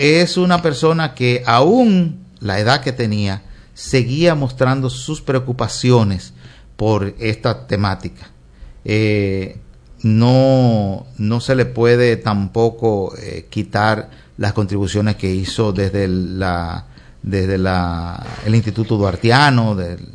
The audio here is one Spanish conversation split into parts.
es una persona que aún la edad que tenía seguía mostrando sus preocupaciones por esta temática. No se le puede tampoco quitar las contribuciones que hizo desde el Instituto Duartiano,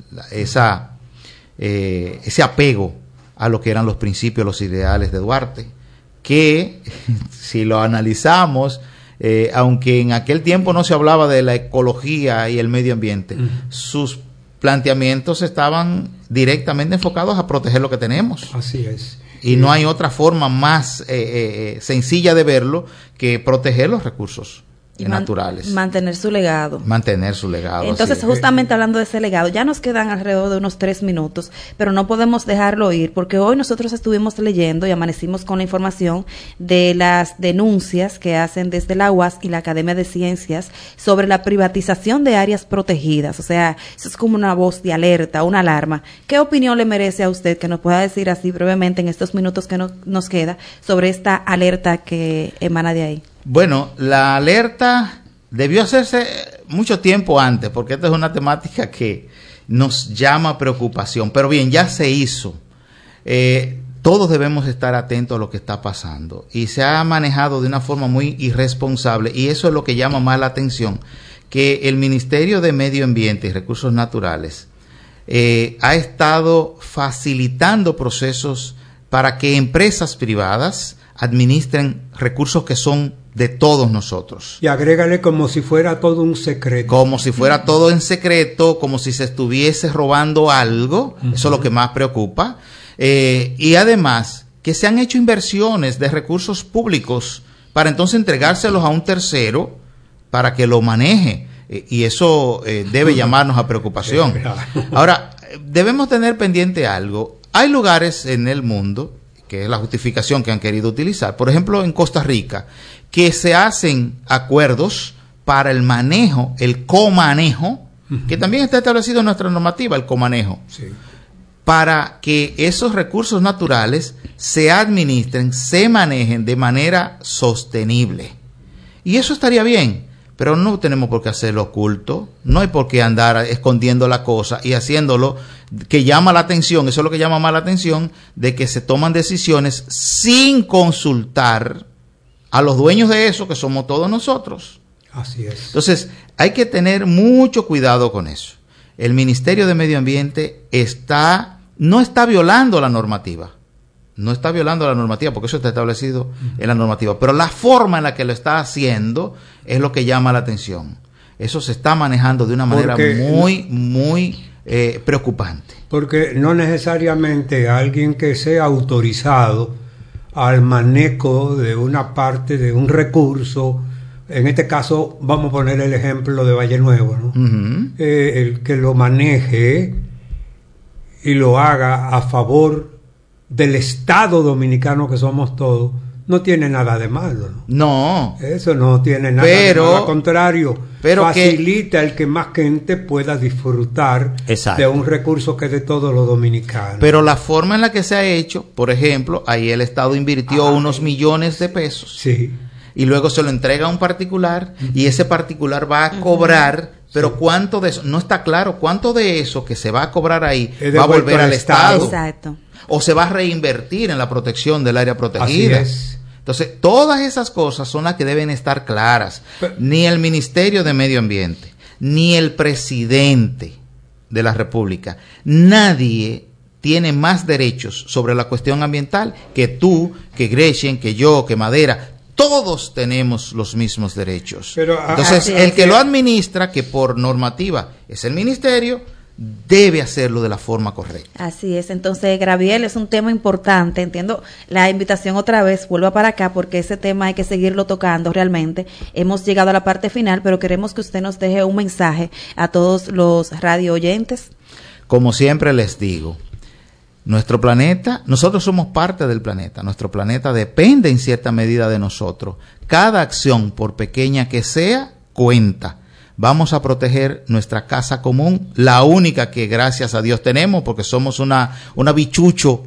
ese apego a lo que eran los principios, los ideales de Duarte, que si lo analizamos, aunque en aquel tiempo no se hablaba de la ecología y el medio ambiente, sus planteamientos estaban directamente enfocados a proteger lo que tenemos. Así es. Y no hay otra forma más sencilla de verlo que proteger los recursos naturales. Mantener su legado. Entonces, justamente hablando de ese legado, ya nos quedan alrededor de unos 3 minutos, pero no podemos dejarlo ir, porque hoy nosotros estuvimos leyendo y amanecimos con la información de las denuncias que hacen desde la UAS y la Academia de Ciencias sobre la privatización de áreas protegidas. O sea, eso es como una voz de alerta, una alarma. ¿Qué opinión le merece a usted que nos pueda decir así brevemente en estos minutos que nos queda sobre esta alerta que emana de ahí? Bueno, la alerta debió hacerse mucho tiempo antes, porque esta es una temática que nos llama preocupación. Pero bien, ya se hizo. Todos debemos estar atentos a lo que está pasando. Y se ha manejado de una forma muy irresponsable, y eso es lo que llama más la atención, que el Ministerio de Medio Ambiente y Recursos Naturales ha estado facilitando procesos para que empresas privadas administren recursos que son de todos nosotros. Y agrégale como si fuera todo un secreto. Como si fuera todo en secreto, como si se estuviese robando algo. Eso es lo que más preocupa. Y además, que se han hecho inversiones de recursos públicos para entonces entregárselos a un tercero para que lo maneje. Y eso debe llamarnos a preocupación. Ahora, debemos tener pendiente algo. Hay lugares en el mundo, que es la justificación que han querido utilizar, por ejemplo en Costa Rica, que se hacen acuerdos para el manejo, el comanejo, que también está establecido en nuestra normativa, el comanejo, para que esos recursos naturales se administren, se manejen de manera sostenible. Y eso estaría bien, pero no tenemos por qué hacerlo oculto, no hay por qué andar escondiendo la cosa y haciéndolo que llama la atención, eso es lo que llama más la atención, de que se toman decisiones sin consultar a los dueños de eso, que somos todos nosotros. Así es. Entonces, hay que tener mucho cuidado con eso. El Ministerio de Medio Ambiente no está violando la normativa. No está violando la normativa, porque eso está establecido en la normativa. Pero la forma en la que lo está haciendo es lo que llama la atención. Eso se está manejando de una manera muy preocupante. Porque no necesariamente alguien que sea autorizado al manejo de una parte de un recurso, en este caso vamos a poner el ejemplo de Valle Nuevo, ¿no? El que lo maneje y lo haga a favor del Estado dominicano que somos todos, no tiene nada de malo, ¿no? No. Eso no tiene nada de malo, al contrario, facilita el que más gente pueda disfrutar de un recurso que es de todos los dominicanos. Pero la forma en la que se ha hecho, por ejemplo, ahí el Estado invirtió unos millones de pesos. Sí. Y luego se lo entrega a un particular, y ese particular va a cobrar, pero cuánto de eso, no está claro cuánto de eso que se va a cobrar ahí va a volver al Estado. Exacto. O se va a reinvertir en la protección del área protegida. Así es. Entonces, todas esas cosas son las que deben estar claras. Ni el Ministerio de Medio Ambiente, ni el presidente de la República, nadie tiene más derechos sobre la cuestión ambiental que tú, que Gretchen, que yo, que Madera. Todos tenemos los mismos derechos. Entonces, el que lo administra, que por normativa es el ministerio, debe hacerlo de la forma correcta. Así es. Entonces, Graviel, es un tema importante. Entiendo la invitación otra vez, vuelva para acá, porque ese tema hay que seguirlo tocando realmente. Hemos llegado a la parte final, pero queremos que usted nos deje un mensaje a todos los radio oyentes. Como siempre les digo, nuestro planeta, nosotros somos parte del planeta, nuestro planeta depende en cierta medida de nosotros. Cada acción, por pequeña que sea, cuenta. Vamos a proteger nuestra casa común, la única que gracias a Dios tenemos, porque somos una bichucho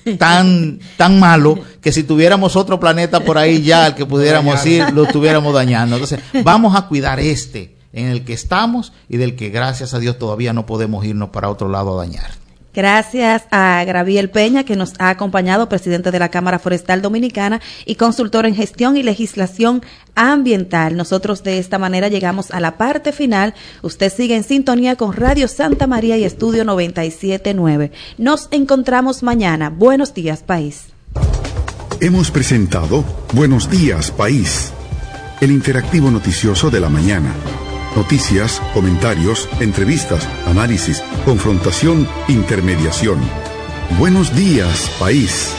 tan malo que si tuviéramos otro planeta por ahí ya al que pudiéramos ir, lo estuviéramos dañando. Entonces, vamos a cuidar en el que estamos y del que gracias a Dios todavía no podemos irnos para otro lado a dañar. Gracias a Gabriel Peña, que nos ha acompañado, presidente de la Cámara Forestal Dominicana y consultor en gestión y legislación ambiental. Nosotros de esta manera llegamos a la parte final. Usted sigue en sintonía con Radio Santa María y Estudio 97.9. Nos encontramos mañana. Buenos días, país. Hemos presentado Buenos días, país, el interactivo noticioso de la mañana. Noticias, comentarios, entrevistas, análisis, confrontación, intermediación. Buenos días, país.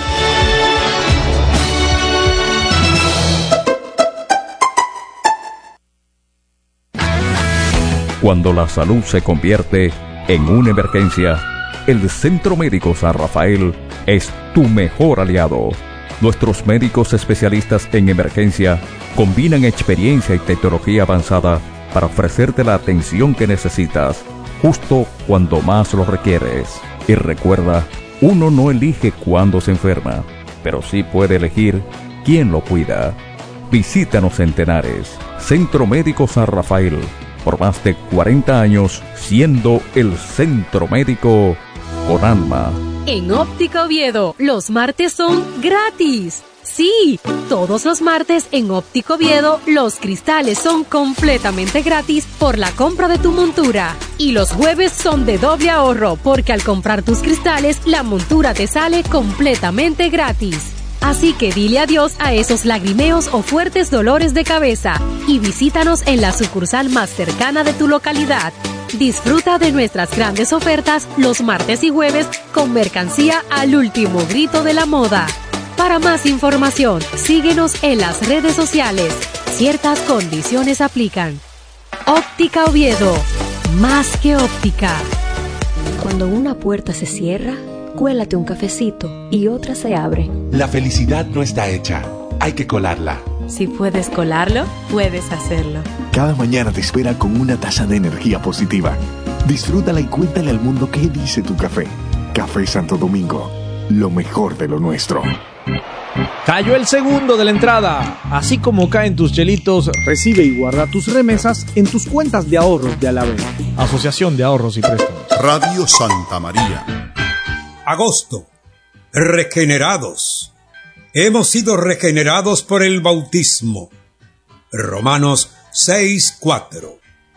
Cuando la salud se convierte en una emergencia, el Centro Médico San Rafael es tu mejor aliado. Nuestros médicos especialistas en emergencia combinan experiencia y tecnología avanzada para ofrecerte la atención que necesitas, justo cuando más lo requieres. Y recuerda, uno no elige cuándo se enferma, pero sí puede elegir quién lo cuida. Visítanos en Tenares, Centro Médico San Rafael, por más de 40 años, siendo el centro médico con alma. En Óptica Oviedo, los martes son gratis. Sí, todos los martes en Óptico Oviedo los cristales son completamente gratis por la compra de tu montura. Y los jueves son de doble ahorro porque al comprar tus cristales la montura te sale completamente gratis. Así que dile adiós a esos lagrimeos o fuertes dolores de cabeza y visítanos en la sucursal más cercana de tu localidad. Disfruta de nuestras grandes ofertas los martes y jueves con mercancía al último grito de la moda. Para más información, síguenos en las redes sociales. Ciertas condiciones aplican. Óptica Oviedo, más que óptica. Cuando una puerta se cierra, cuélate un cafecito y otra se abre. La felicidad no está hecha, hay que colarla. Si puedes colarlo, puedes hacerlo. Cada mañana te espera con una taza de energía positiva. Disfrútala y cuéntale al mundo qué dice tu café. Café Santo Domingo, lo mejor de lo nuestro. Cayó el segundo de la entrada. Así como caen tus chelitos, recibe y guarda tus remesas en tus cuentas de ahorros de Alavés, Asociación de Ahorros y Préstamos. Radio Santa María. Agosto. Regenerados. Hemos sido regenerados por el bautismo. Romanos 6:4.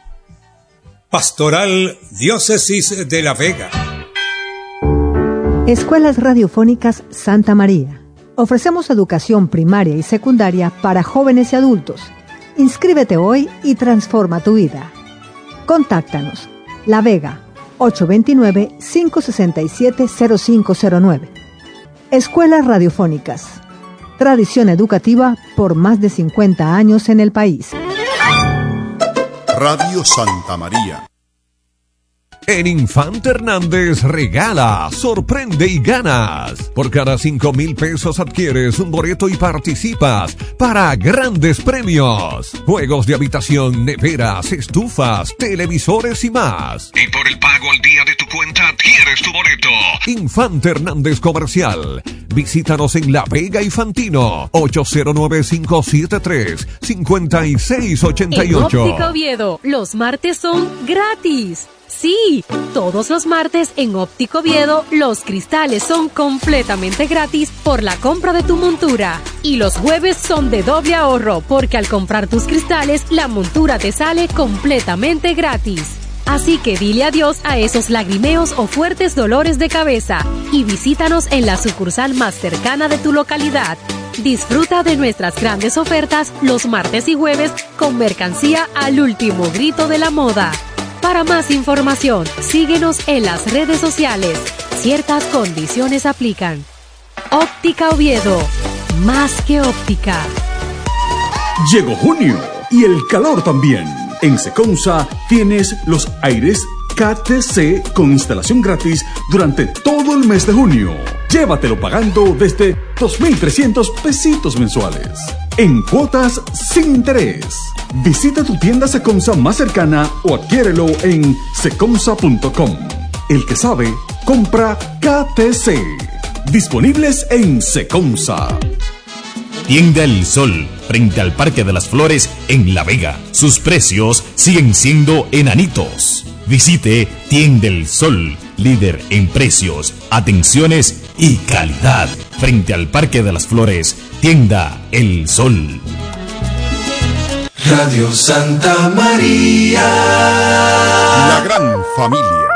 Pastoral Diócesis de La Vega. Escuelas Radiofónicas Santa María. Ofrecemos educación primaria y secundaria para jóvenes y adultos. Inscríbete hoy y transforma tu vida. Contáctanos. La Vega, 829-567-0509. Escuelas Radiofónicas. Tradición educativa por más de 50 años en el país. Radio Santa María. En Infante Hernández regala, sorprende y ganas. Por cada 5,000 pesos adquieres un boleto y participas para grandes premios. Juegos de habitación, neveras, estufas, televisores y más. Y por el pago al día de tu cuenta adquieres tu boleto. Infante Hernández Comercial. Visítanos en La Vega y Fantino. 809-573-5688. En Óptica Oviedo, los martes son gratis. Sí, todos los martes en Óptico Oviedo los cristales son completamente gratis por la compra de tu montura. Y los jueves son de doble ahorro porque al comprar tus cristales la montura te sale completamente gratis. Así que dile adiós a esos lagrimeos o fuertes dolores de cabeza y visítanos en la sucursal más cercana de tu localidad. Disfruta de nuestras grandes ofertas los martes y jueves con mercancía al último grito de la moda. Para más información, síguenos en las redes sociales. Ciertas condiciones aplican. Óptica Oviedo, más que óptica. Llegó junio y el calor también. En Seconsa tienes los aires KTC con instalación gratis durante todo el mes de junio. Llévatelo pagando desde 2,300 pesitos mensuales. En cuotas sin interés. Visita tu tienda Seconsa más cercana o adquiérelo en seconsa.com. El que sabe, compra KTC. disponibles en Seconsa. Tienda El Sol, frente al Parque de las Flores en La Vega. Sus precios siguen siendo enanitos. Visite Tienda El Sol, líder en precios, atenciones y calidad. Frente al Parque de las Flores, Tienda El Sol. Radio Santa María. La gran familia.